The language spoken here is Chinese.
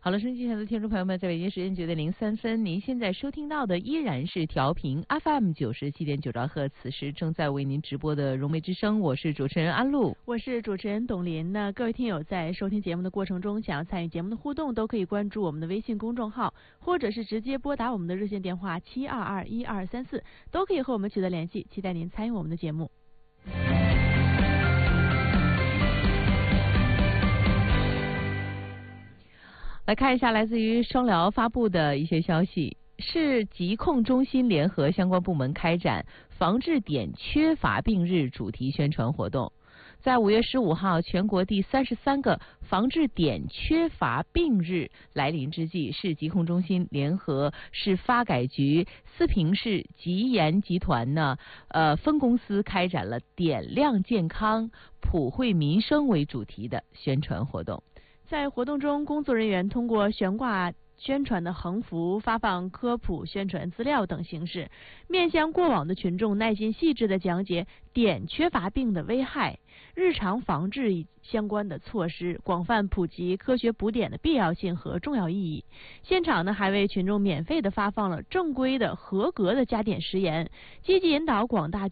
好了，收音机前的听众朋友们，在北京时间9:03，您现在收听到的依然是调频 FM 97.9兆赫，此时正在为您直播的融媒之声，我是主持人安露， 我是主持人董琳。那各位听友在收听节目的过程中，想要参与节目的互动，都可以关注我们的微信公众号，或者是直接拨打我们的热线电话7221234，都可以和我们取得联系。期待您参与我们的节目。 来看一下来自于双疗发布的一些消息，市疾控中心联合相关部门开展防治碘缺乏病日主题宣传活动。在5月15号全国第33个防治碘缺乏病日来临之际，市疾控中心联合市发改局思平市疾研集团分公司开展了碘量健康普惠民生为主题的宣传活动。 在活动中，工作人员通过悬挂宣传的横幅、发放科普宣传资料等形式，面向过往的群众耐心细致地讲解碘缺乏病的危害、日常防治相关的措施，广泛普及科学补碘的必要性和重要意义。现场还为群众免费地发放了正规的、合格的加碘食盐，积极引导广大